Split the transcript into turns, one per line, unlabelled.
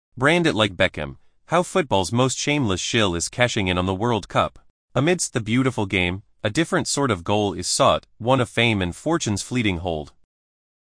Brand it like Beckham. How football's most shameless shill is cashing in on the World Cup. Amidst the beautiful game, a different sort of goal is sought, one of fame and fortune's fleeting hold.